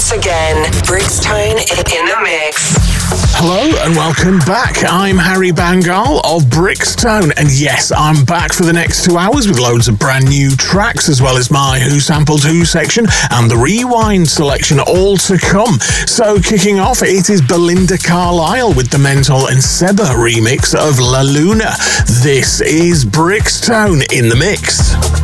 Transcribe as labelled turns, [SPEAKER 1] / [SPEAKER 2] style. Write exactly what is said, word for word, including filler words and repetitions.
[SPEAKER 1] once again. Brixtone in the mix.
[SPEAKER 2] Hello and welcome back. I'm Harry Bangal of Brixtone, and yes, I'm back for the next two hours with loads of brand new tracks, as well as my Who Sampled Who section and the Rewind selection, all to come. So kicking off, it is Belinda Carlisle with the Mental and Seba remix of La Luna. This is Brixtone in the mix.